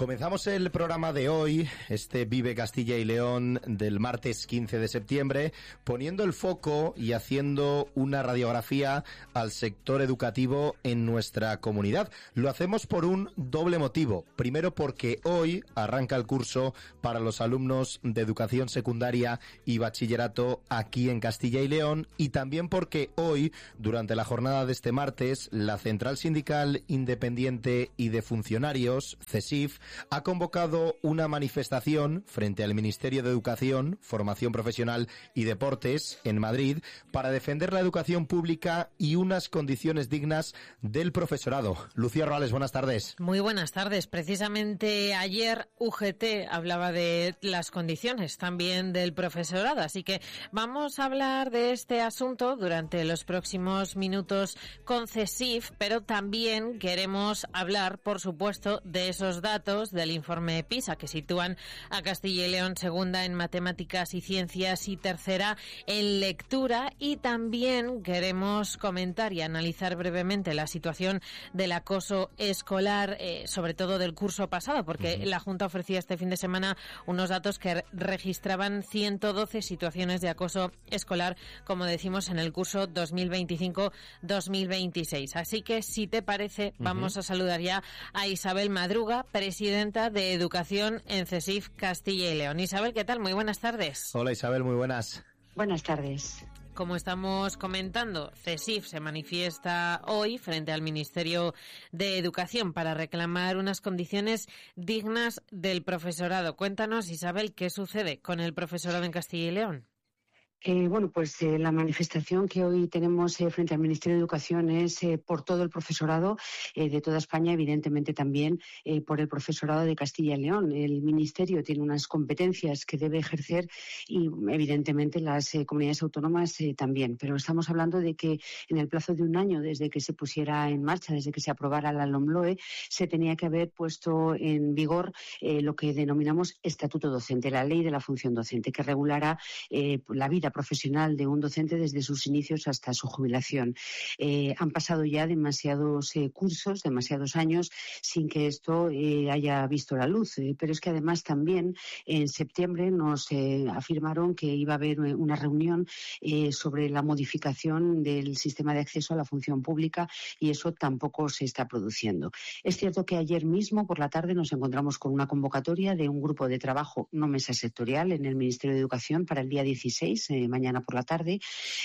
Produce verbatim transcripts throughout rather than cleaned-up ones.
Comenzamos el programa de hoy, este Vive Castilla y León del martes quince de septiembre, poniendo el foco y haciendo una radiografía al sector educativo en nuestra comunidad. Lo hacemos por un doble motivo. Primero, porque hoy arranca el curso para los alumnos de educación secundaria y bachillerato aquí en Castilla y León, y también porque hoy, durante la jornada de este martes, la Central Sindical Independiente y de Funcionarios, CESIF, ha convocado una manifestación frente al Ministerio de Educación, Formación Profesional y Deportes en Madrid para defender la educación pública y unas condiciones dignas del profesorado. Lucía Roales, buenas tardes. Muy buenas tardes. Precisamente ayer U G T hablaba de las condiciones también del profesorado, así que vamos a hablar de este asunto durante los próximos minutos con CESIF, pero también queremos hablar, por supuesto, de esos datos del informe PISA que sitúan a Castilla y León segunda en matemáticas y ciencias y tercera en lectura, y también queremos comentar y analizar brevemente la situación del acoso escolar, eh, sobre todo del curso pasado, porque uh-huh. la Junta ofrecía este fin de semana unos datos que registraban ciento doce situaciones de acoso escolar, como decimos, en el curso dos mil veinticinco dos mil veintiséis. Así que, si te parece, uh-huh. vamos a saludar ya a Isabel Madruga, presidenta de Educación en CESIF Castilla y León. Isabel, ¿qué tal? Muy buenas tardes. Hola Isabel, muy buenas. Buenas tardes. Como estamos comentando, CESIF se manifiesta hoy frente al Ministerio de Educación para reclamar unas condiciones dignas del profesorado. Cuéntanos, Isabel, ¿qué sucede con el profesorado en Castilla y León? Eh, bueno, pues eh, la manifestación que hoy tenemos eh, frente al Ministerio de Educación es eh, por todo el profesorado eh, de toda España, evidentemente también eh, por el profesorado de Castilla y León. El Ministerio tiene unas competencias que debe ejercer y, evidentemente, las eh, comunidades autónomas eh, también. Pero estamos hablando de que en el plazo de un año, desde que se pusiera en marcha, desde que se aprobara la LOMLOE, se tenía que haber puesto en vigor eh, lo que denominamos Estatuto Docente, la Ley de la Función Docente, que regulará eh, la vida profesional de un docente desde sus inicios hasta su jubilación. Eh, han pasado ya demasiados eh, cursos, demasiados años sin que esto eh, haya visto la luz, eh, pero es que además también en septiembre nos eh, afirmaron que iba a haber una reunión eh, sobre la modificación del sistema de acceso a la función pública, y eso tampoco se está produciendo. Es cierto que ayer mismo por la tarde nos encontramos con una convocatoria de un grupo de trabajo, no mesa sectorial, en el Ministerio de Educación para el día dieciséis, eh, mañana por la tarde,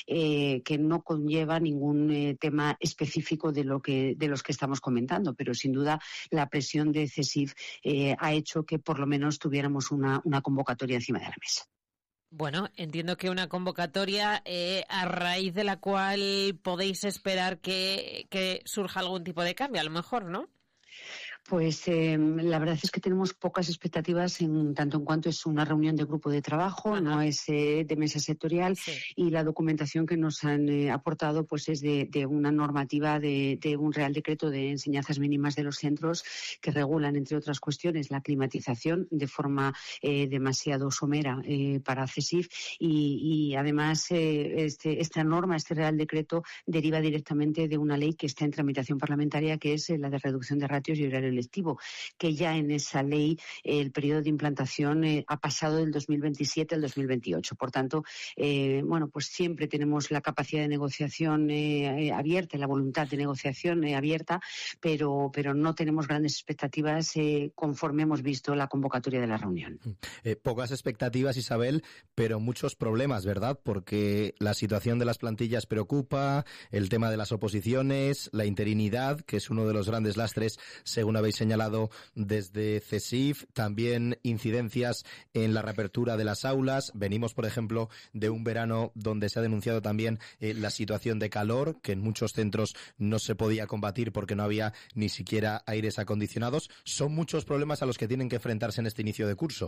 eh, que no conlleva ningún eh, tema específico de lo que de los que estamos comentando, pero sin duda la presión de CESIF eh, ha hecho que por lo menos tuviéramos una, una convocatoria encima de la mesa. Bueno, entiendo que una convocatoria eh, a raíz de la cual podéis esperar que, que surja algún tipo de cambio, a lo mejor, ¿no? Pues eh, la verdad es que tenemos pocas expectativas en tanto en cuanto es una reunión de grupo de trabajo, Ajá. no es eh, de mesa sectorial, sí. y la documentación que nos han eh, aportado pues es de, de una normativa de, de un Real Decreto de enseñanzas mínimas de los centros que regulan, entre otras cuestiones, la climatización de forma eh, demasiado somera eh, para CESIF, y, y además eh, este, esta norma, este Real Decreto, deriva directamente de una ley que está en tramitación parlamentaria, que es eh, la de reducción de ratios y horario lectivo, que ya en esa ley eh, el periodo de implantación eh, ha pasado del dos mil veintisiete al dos mil veintiocho. Por tanto, eh, bueno, pues siempre tenemos la capacidad de negociación eh, abierta, la voluntad de negociación eh, abierta, pero, pero no tenemos grandes expectativas eh, conforme hemos visto la convocatoria de la reunión. Eh, pocas expectativas, Isabel, pero muchos problemas, ¿verdad? Porque la situación de las plantillas preocupa, el tema de las oposiciones, la interinidad, que es uno de los grandes lastres, según habéis señalado desde CESIF, también incidencias en la reapertura de las aulas. Venimos, por ejemplo, de un verano donde se ha denunciado también eh, la situación de calor, que en muchos centros no se podía combatir porque no había ni siquiera aires acondicionados. Son muchos problemas a los que tienen que enfrentarse en este inicio de curso.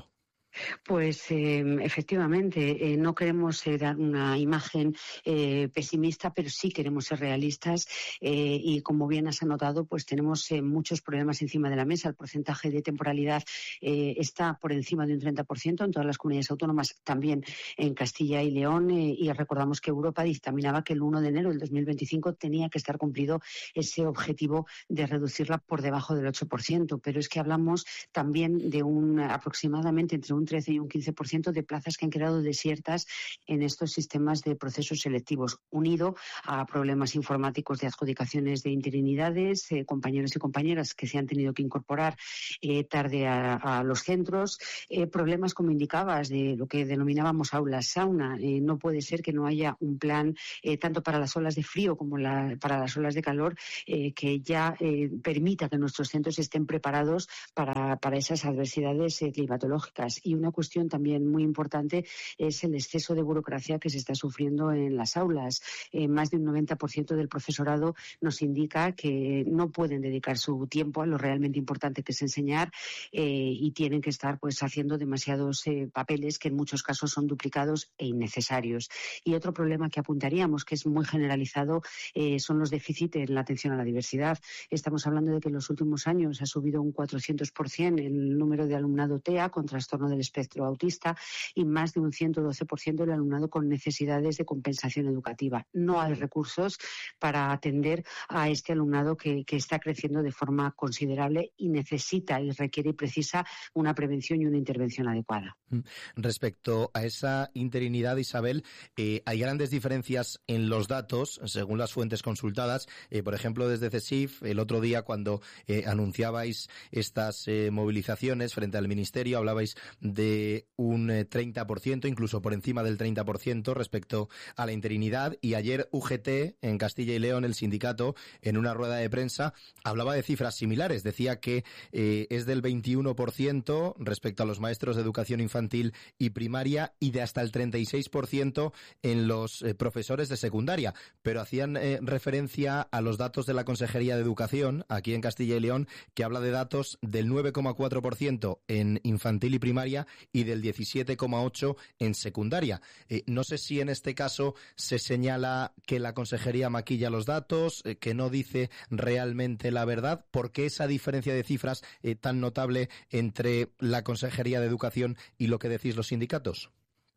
Pues eh, efectivamente, eh, no queremos eh, dar una imagen eh, pesimista, pero sí queremos ser realistas eh, y, como bien has anotado, pues tenemos eh, muchos problemas encima de la mesa. El porcentaje de temporalidad eh, está por encima de un treinta por ciento en todas las comunidades autónomas, también en Castilla y León, eh, y recordamos que Europa dictaminaba que el uno de enero del dos mil veinticinco tenía que estar cumplido ese objetivo de reducirla por debajo del ocho por ciento, pero es que hablamos también de un aproximadamente entre un trece y un quince por ciento de plazas que han quedado desiertas en estos sistemas de procesos selectivos, unido a problemas informáticos de adjudicaciones de interinidades, eh, compañeros y compañeras que se han tenido que incorporar eh, tarde a, a los centros, eh, problemas, como indicabas, de lo que denominábamos aulas sauna. Eh, no puede ser que no haya un plan eh, tanto para las olas de frío como la, para las olas de calor eh, que ya eh, permita que nuestros centros estén preparados para, para esas adversidades eh, climatológicas. Y una cuestión también muy importante es el exceso de burocracia que se está sufriendo en las aulas. Eh, más de un noventa por ciento del profesorado nos indica que no pueden dedicar su tiempo a lo realmente importante que es enseñar eh, y tienen que estar pues haciendo demasiados eh, papeles que en muchos casos son duplicados e innecesarios. Y otro problema que apuntaríamos, que es muy generalizado, eh, son los déficits en la atención a la diversidad. Estamos hablando de que en los últimos años ha subido un cuatrocientos por ciento el número de alumnado T E A con trastorno del espectro autista y más de un ciento doce por ciento del alumnado con necesidades de compensación educativa. No hay recursos para atender a este alumnado que, que está creciendo de forma considerable y necesita y requiere y precisa una prevención y una intervención adecuada. Respecto a esa interinidad, Isabel, eh, hay grandes diferencias en los datos según las fuentes consultadas. Eh, por ejemplo, desde CESIF, el otro día cuando eh, anunciabais estas eh, movilizaciones frente al Ministerio, hablabais de un eh, treinta por ciento, incluso por encima del treinta por ciento respecto a la interinidad. Y ayer U G T, en Castilla y León, el sindicato, en una rueda de prensa, hablaba de cifras similares. Decía que eh, es del veintiuno por ciento respecto a los maestros de educación infantil y primaria y de hasta el treinta y seis por ciento en los eh, profesores de secundaria. Pero hacían eh, referencia a los datos de la Consejería de Educación, aquí en Castilla y León, que habla de datos del nueve coma cuatro por ciento en infantil y primaria y del diecisiete coma ocho por ciento en secundaria. Eh, no sé si en este caso se señala que la Consejería maquilla los datos, eh, que no dice realmente la verdad. ¿Por qué esa diferencia de cifras eh, tan notable entre la Consejería de Educación y lo que decís los sindicatos?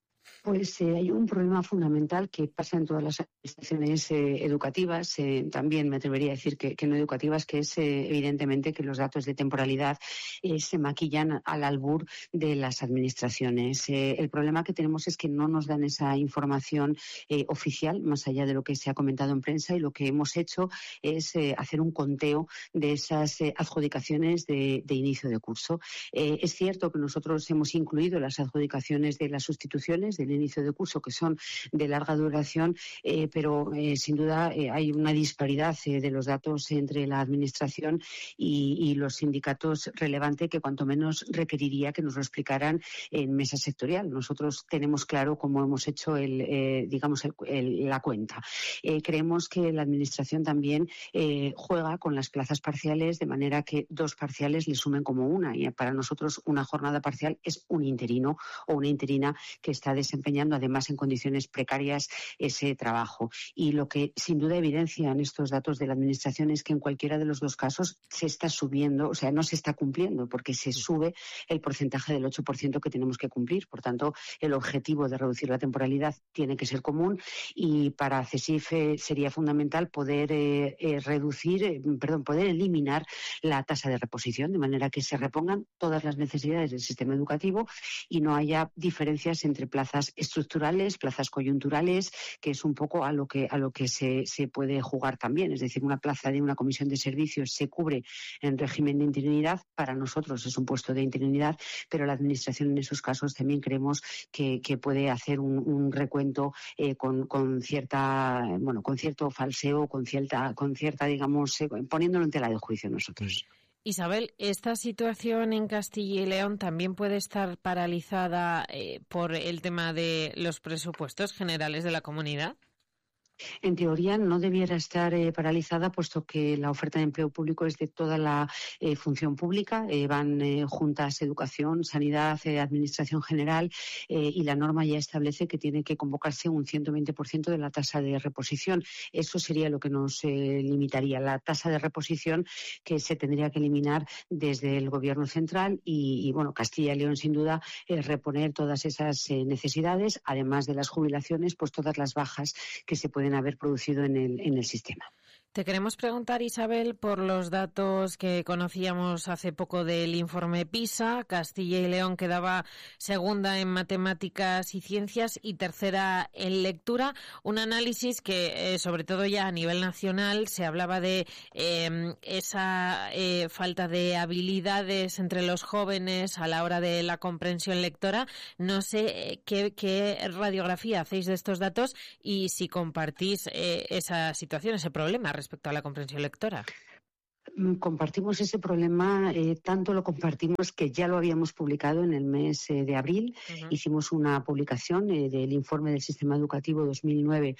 Pues eh, hay un problema fundamental que pasa en todas las administraciones eh, educativas, eh, también me atrevería a decir que, que no educativas, que es eh, evidentemente que los datos de temporalidad eh, se maquillan al albur de las administraciones. Eh, el problema que tenemos es que no nos dan esa información eh, oficial, más allá de lo que se ha comentado en prensa, y lo que hemos hecho es eh, hacer un conteo de esas eh, adjudicaciones de, de inicio de curso. Eh, es cierto que nosotros hemos incluido las adjudicaciones de las sustituciones del inicio de curso, que son de larga duración, eh, pero eh, sin duda eh, hay una disparidad eh, de los datos entre la Administración y, y los sindicatos relevante que cuanto menos requeriría que nos lo explicaran en mesa sectorial. Nosotros tenemos claro cómo hemos hecho el, eh, digamos el, el, la cuenta. Eh, creemos que la Administración también eh, juega con las plazas parciales de manera que dos parciales le sumen como una, y para nosotros una jornada parcial es un interino o una interina que está desempeñando además en condiciones precarias ese trabajo. Y lo que sin duda evidencian estos datos de la Administración es que en cualquiera de los dos casos se está subiendo, o sea, no se está cumpliendo porque se sube el porcentaje del ocho por ciento que tenemos que cumplir. Por tanto, el objetivo de reducir la temporalidad tiene que ser común y para CESIF eh, sería fundamental poder eh, eh, reducir, eh, perdón, poder eliminar la tasa de reposición de manera que se repongan todas las necesidades del sistema educativo y no haya diferencias entre plazas estructurales, plazas coyunturales, que es un poco a lo que a lo que se, se puede jugar también. Es decir, una plaza de una comisión de servicios se cubre en régimen de interinidad, para nosotros es un puesto de interinidad, pero la Administración en esos casos también creemos que, que puede hacer un, un recuento eh, con, con cierta, bueno, con cierto falseo, con cierta, con cierta, digamos, eh, poniéndolo en tela de juicio nosotros. Isabel, ¿esta situación en Castilla y León también puede estar paralizada eh, por el tema de los presupuestos generales de la comunidad? En teoría no debiera estar eh, paralizada, puesto que la oferta de empleo público es de toda la eh, función pública. Eh, van eh, juntas educación, sanidad, eh, administración general eh, y la norma ya establece que tiene que convocarse un ciento veinte por ciento de la tasa de reposición. Eso sería lo que nos eh, limitaría, la tasa de reposición que se tendría que eliminar desde el Gobierno central y, y bueno, Castilla y León sin duda eh, reponer todas esas eh, necesidades, además de las jubilaciones, pues todas las bajas que se pueden haber producido en el, en el sistema. Te queremos preguntar, Isabel, por los datos que conocíamos hace poco del informe PISA. Castilla y León quedaba segunda en matemáticas y ciencias y tercera en lectura. Un análisis que, eh, sobre todo ya a nivel nacional, se hablaba de eh, esa eh, falta de habilidades entre los jóvenes a la hora de la comprensión lectora. No sé eh, qué, qué radiografía hacéis de estos datos y si compartís eh, esa situación, ese problema respecto a la comprensión lectora. Compartimos ese problema, eh, tanto lo compartimos que ya lo habíamos publicado en el mes eh, de abril. Uh-huh. Hicimos una publicación eh, del informe del Sistema Educativo dos mil nueve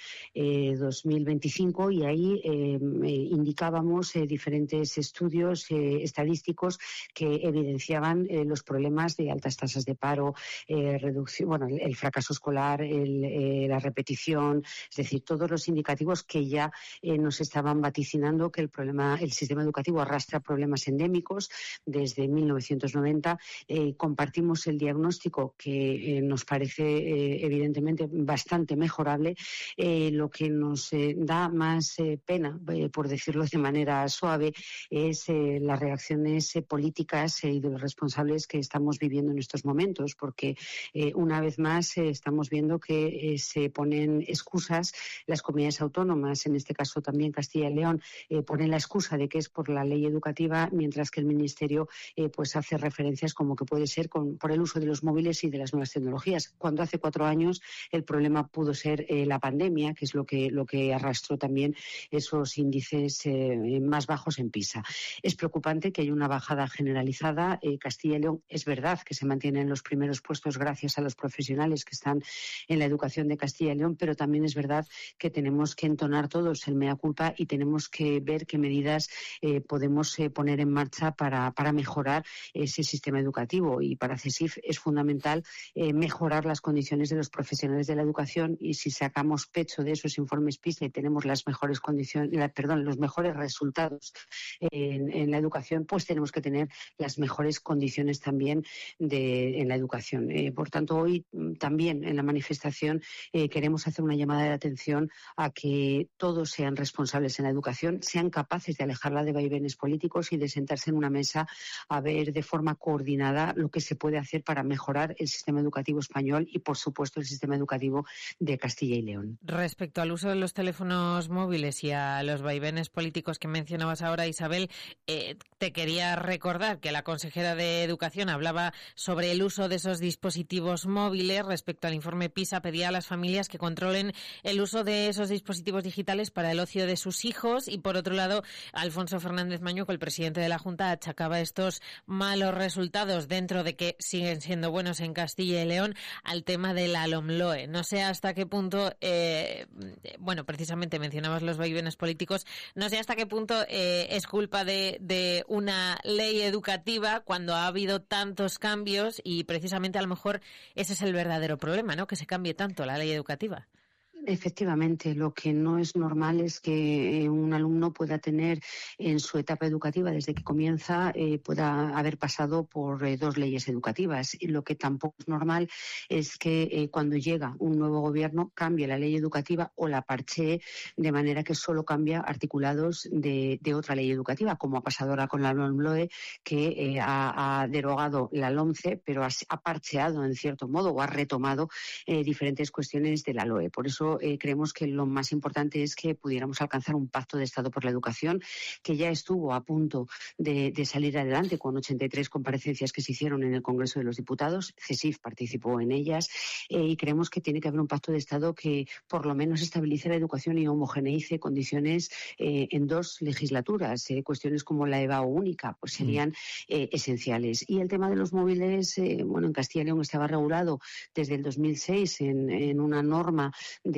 dos mil veinticinco y ahí eh, indicábamos eh, diferentes estudios eh, estadísticos que evidenciaban eh, los problemas de altas tasas de paro, eh, reducción, bueno, el, el fracaso escolar, el, eh, la repetición, es decir, todos los indicativos que ya eh, nos estaban vaticinando que el problema, el sistema educativo educativo arrastra problemas endémicos desde mil novecientos noventa. Eh, compartimos el diagnóstico que eh, nos parece eh, evidentemente bastante mejorable. Eh, lo que nos eh, da más eh, pena, eh, por decirlo de manera suave, es eh, las reacciones eh, políticas eh, y de los responsables que estamos viviendo en estos momentos, porque eh, una vez más eh, estamos viendo que eh, se ponen excusas las comunidades autónomas, en este caso también Castilla y León, eh, ponen la excusa de que es por la ley educativa, mientras que el Ministerio eh, pues hace referencias como que puede ser con, por el uso de los móviles y de las nuevas tecnologías, cuando hace cuatro años el problema pudo ser eh, la pandemia, que es lo que, lo que arrastró también esos índices eh, más bajos en PISA. Es preocupante que haya una bajada generalizada. Eh, Castilla y León es verdad que se mantiene en los primeros puestos gracias a los profesionales que están en la educación de Castilla y León, pero también es verdad que tenemos que entonar todos el mea culpa y tenemos que ver qué medidas eh, podemos eh, poner en marcha para, para mejorar ese sistema educativo. Y para CESIF es fundamental eh, mejorar las condiciones de los profesionales de la educación, y si sacamos pecho de esos informes PISA y tenemos las mejores condiciones, la, perdón, los mejores resultados en, en la educación, pues tenemos que tener las mejores condiciones también de, en la educación. Eh, por tanto, hoy también en la manifestación eh, queremos hacer una llamada de atención a que todos sean responsables en la educación, sean capaces de alejarla de vaivenes políticos y de sentarse en una mesa a ver de forma coordinada lo que se puede hacer para mejorar el sistema educativo español y, por supuesto, el sistema educativo de Castilla y León. Respecto al uso de los teléfonos móviles y a los vaivenes políticos que mencionabas ahora, Isabel, eh, te quería recordar que la consejera de Educación hablaba sobre el uso de esos dispositivos móviles. Respecto al informe PISA, pedía a las familias que controlen el uso de esos dispositivos digitales para el ocio de sus hijos. Y, por otro lado, Alfonso Fernández Mañuco, el presidente de la Junta, achacaba estos malos resultados, dentro de que siguen siendo buenos en Castilla y León, al tema de la LOMLOE. No sé hasta qué punto, eh, bueno, precisamente mencionabas los vaivenes políticos, no sé hasta qué punto eh, es culpa de, de una ley educativa cuando ha habido tantos cambios, y precisamente a lo mejor ese es el verdadero problema, ¿no? Que se cambie tanto la ley educativa. Efectivamente, lo que no es normal es que un alumno pueda tener en su etapa educativa, desde que comienza, eh, pueda haber pasado por eh, dos leyes educativas. Y lo que tampoco es normal es que eh, cuando llega un nuevo gobierno cambie la ley educativa o la parchee de manera que solo cambia articulados de, de otra ley educativa, como ha pasado ahora con la LOMLOE, que eh, ha, ha derogado la LOMCE, pero ha, ha parcheado en cierto modo o ha retomado eh, diferentes cuestiones de la LOE. Por eso Eh, creemos que lo más importante es que pudiéramos alcanzar un pacto de Estado por la educación, que ya estuvo a punto de, de salir adelante con ochenta y tres comparecencias que se hicieron en el Congreso de los Diputados. CESIF participó en ellas eh, y creemos que tiene que haber un pacto de Estado que por lo menos estabilice la educación y homogeneice condiciones eh, en dos legislaturas. Eh, cuestiones como la EBAU única pues serían eh, esenciales. Y el tema de los móviles, eh, bueno, en Castilla y León estaba regulado desde el dos mil seis en, en una norma de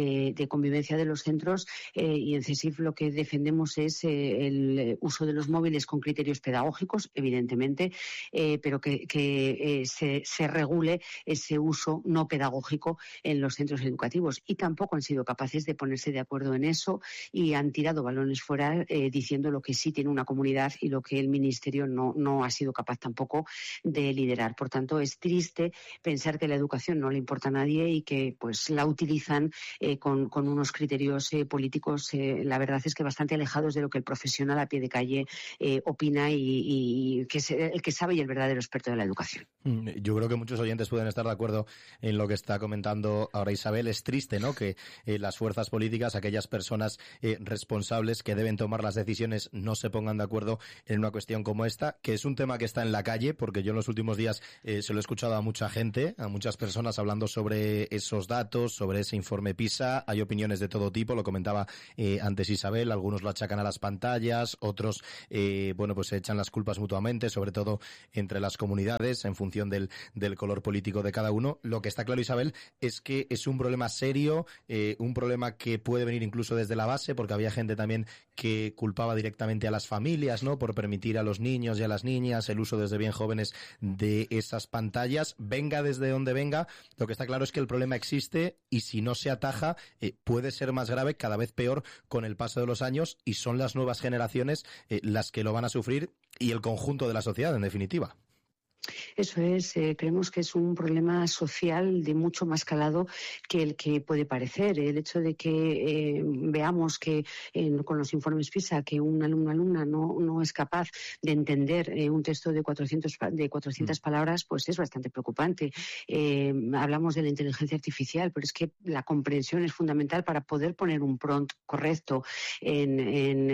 de, de convivencia de los centros eh, y en CESIF lo que defendemos es eh, el uso de los móviles con criterios pedagógicos, evidentemente, eh, pero que, que eh, se, se regule ese uso no pedagógico en los centros educativos. Y tampoco han sido capaces de ponerse de acuerdo en eso y han tirado balones fuera eh, diciendo lo que sí tiene una comunidad y lo que el Ministerio no, no ha sido capaz tampoco de liderar. Por tanto, es triste pensar que la educación no le importa a nadie y que pues la utilizan eh, con, con unos criterios eh, políticos, eh, la verdad es que bastante alejados de lo que el profesional a pie de calle eh, opina y, y que es el que sabe y el verdadero experto de la educación. Yo creo que muchos oyentes pueden estar de acuerdo en lo que está comentando ahora Isabel. Es triste, ¿no?, que eh, las fuerzas políticas, aquellas personas eh, responsables que deben tomar las decisiones, no se pongan de acuerdo en una cuestión como esta, que es un tema que está en la calle, porque yo en los últimos días eh, se lo he escuchado a mucha gente, a muchas personas hablando sobre esos datos, sobre ese informe PISA. Hay opiniones de todo tipo, lo comentaba eh, antes Isabel, algunos lo achacan a las pantallas, otros, eh, bueno, pues se echan las culpas mutuamente, sobre todo entre las comunidades, en función del, del color político de cada uno. Lo que está claro, Isabel, es que es un problema serio, eh, un problema que puede venir incluso desde la base, porque había gente también que culpaba directamente a las familias, ¿no?, por permitir a los niños y a las niñas el uso desde bien jóvenes de esas pantallas. Venga desde donde venga, lo que está claro es que el problema existe y si no se ataja eh, puede ser más grave, cada vez peor con el paso de los años, y son las nuevas generaciones eh, las que lo van a sufrir y el conjunto de la sociedad, en definitiva. Eso es, eh, creemos que es un problema social de mucho más calado que el que puede parecer. El hecho de que eh, veamos que eh, con los informes PISA que un alumno o alumna no, no es capaz de entender eh, un texto de cuatrocientas, de cuatrocientas palabras, pues es bastante preocupante. Eh, hablamos de la inteligencia artificial, pero es que la comprensión es fundamental para poder poner un prompt correcto en, en,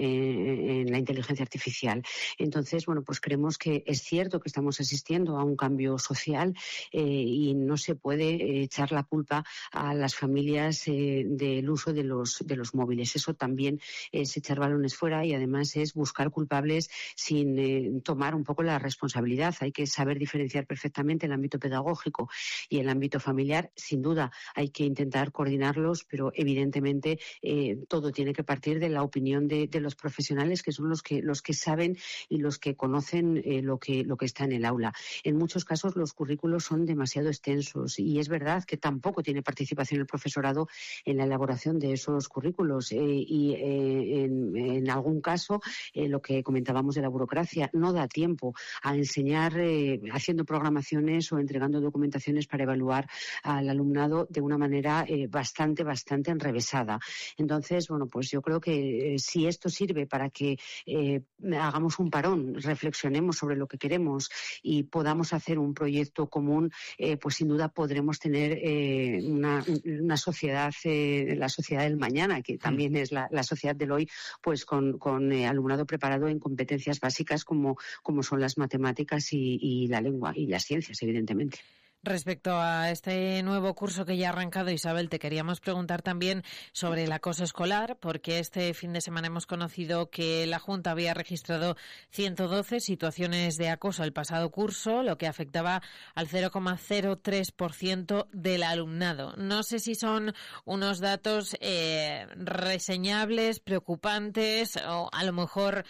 eh, en la inteligencia artificial. Entonces, bueno, pues creemos que es cierto que estamos asistiendo a un cambio social eh, y no se puede eh, echar la culpa a las familias eh, del uso de los, de los móviles. Eso también es echar balones fuera y además es buscar culpables sin eh, tomar un poco la responsabilidad. Hay que saber diferenciar perfectamente el ámbito pedagógico y el ámbito familiar. Sin duda hay que intentar coordinarlos, pero evidentemente eh, todo tiene que partir de la opinión de, de los profesionales, que son los que, los que saben y los que conocen eh, lo que, lo que está en el aula. En muchos casos los currículos son demasiado extensos y es verdad que tampoco tiene participación el profesorado en la elaboración de esos currículos eh, y eh, en, en algún caso eh, lo que comentábamos de la burocracia no da tiempo a enseñar eh, haciendo programaciones o entregando documentaciones para evaluar al alumnado de una manera eh, bastante, bastante enrevesada. Entonces, bueno, pues yo creo que eh, si esto sirve para que eh, hagamos un parón, reflexionemos sobre lo que queremos y podamos hacer un proyecto común, eh, pues sin duda podremos tener eh, una, una sociedad, eh, la sociedad del mañana, que también es la, la sociedad del hoy, pues con, con eh, alumnado preparado en competencias básicas como, como son las matemáticas y, y la lengua y las ciencias, evidentemente. Respecto a este nuevo curso que ya ha arrancado, Isabel, te queríamos preguntar también sobre el acoso escolar, porque este fin de semana hemos conocido que la Junta había registrado ciento doce situaciones de acoso el pasado curso, lo que afectaba al cero coma cero tres por ciento del alumnado. No sé si son unos datos eh, reseñables, preocupantes, o a lo mejor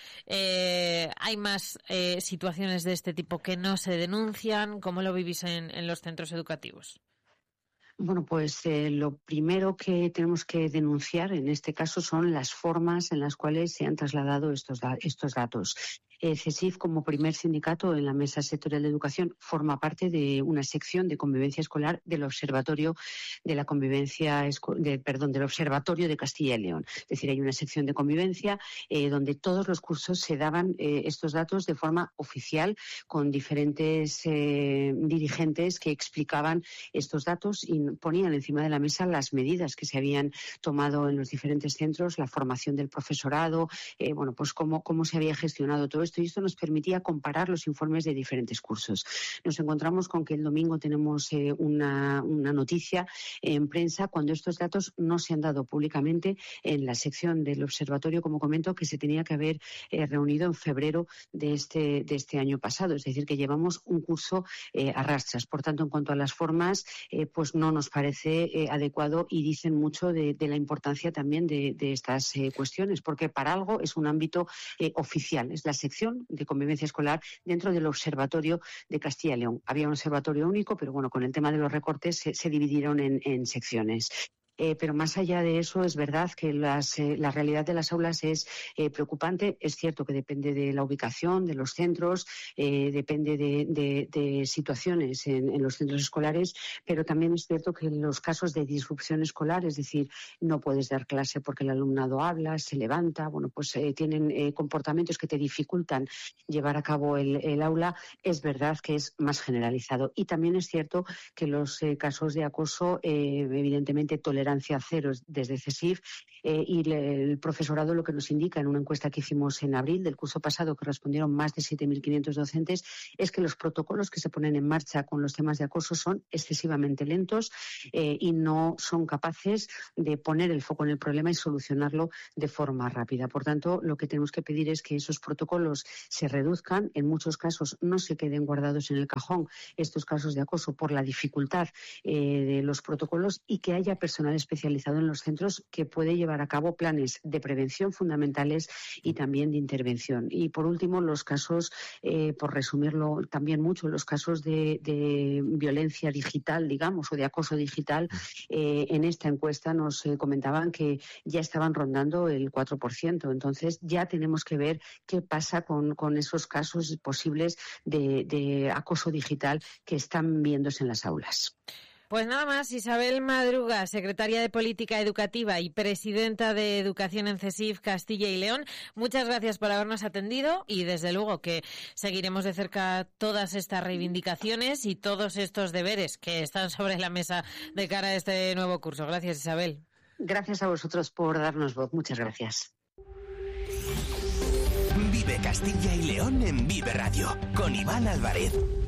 eh, hay más eh, situaciones de este tipo que no se denuncian. ¿Cómo lo vivís en, en los centros educativos? Bueno, pues eh, lo primero que tenemos que denunciar en este caso son las formas en las cuales se han trasladado estos, da- estos datos. Eh, CESIF, como primer sindicato en la Mesa Sectorial de Educación, forma parte de una sección de convivencia escolar del Observatorio de la Convivencia, Esco- de, perdón, del Observatorio de Castilla y León. Es decir, hay una sección de convivencia eh, donde todos los cursos se daban eh, estos datos de forma oficial con diferentes eh, dirigentes que explicaban estos datos y ponían encima de la mesa las medidas que se habían tomado en los diferentes centros, la formación del profesorado, eh, bueno, pues cómo, cómo se había gestionado todo esto. esto y esto nos permitía comparar los informes de diferentes cursos. Nos encontramos con que el domingo tenemos eh, una, una noticia en prensa cuando estos datos no se han dado públicamente en la sección del observatorio, como comento, que se tenía que haber eh, reunido en febrero de este, de este año pasado. Es decir, que llevamos un curso eh, a rastras. Por tanto, en cuanto a las formas, eh, pues no nos parece eh, adecuado y dicen mucho de, de la importancia también de, de estas eh, cuestiones, porque para algo es un ámbito eh, oficial. Es la sección de convivencia escolar dentro del observatorio de Castilla y León. Había un observatorio único, pero bueno, con el tema de los recortes se, se dividieron en, en secciones. Eh, pero más allá de eso, es verdad que las, eh, la realidad de las aulas es eh, preocupante. Es cierto que depende de la ubicación, de los centros, eh, depende de, de, de situaciones en, en los centros escolares, pero también es cierto que en los casos de disrupción escolar, es decir, no puedes dar clase porque el alumnado habla, se levanta, bueno, pues eh, tienen eh, comportamientos que te dificultan llevar a cabo el, el aula, es verdad que es más generalizado. Y también es cierto que los eh, casos de acoso, eh, evidentemente, toleran cero desde CESIF eh, y le, el profesorado lo que nos indica en una encuesta que hicimos en abril del curso pasado, que respondieron más de siete mil quinientos docentes, es que los protocolos que se ponen en marcha con los temas de acoso son excesivamente lentos eh, y no son capaces de poner el foco en el problema y solucionarlo de forma rápida. Por tanto, lo que tenemos que pedir es que esos protocolos se reduzcan, en muchos casos no se queden guardados en el cajón estos casos de acoso por la dificultad eh, de los protocolos y que haya personal especializado en los centros que puede llevar a cabo planes de prevención fundamentales y también de intervención. Y por último, los casos, eh, por resumirlo también mucho, los casos de, de violencia digital, digamos, o de acoso digital, eh, en esta encuesta nos eh, comentaban que ya estaban rondando el cuatro por ciento. Entonces ya tenemos que ver qué pasa con, con esos casos posibles de, de acoso digital que están viéndose en las aulas. Pues nada más, Isabel Madruga, secretaria de Política Educativa y presidenta de Educación en CESIF Castilla y León, muchas gracias por habernos atendido y desde luego que seguiremos de cerca todas estas reivindicaciones y todos estos deberes que están sobre la mesa de cara a este nuevo curso. Gracias, Isabel. Gracias a vosotros por darnos voz. Muchas gracias. Vive Castilla y León en Vive Radio con Iván Álvarez.